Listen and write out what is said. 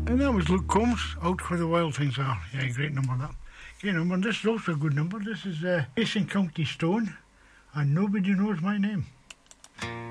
And that was Luke Combs, Out Where the Wild Things Are. Yeah, great number that. Great number. And this is also a good number. This is Ace and County Stone, and Nobody Knows My Name.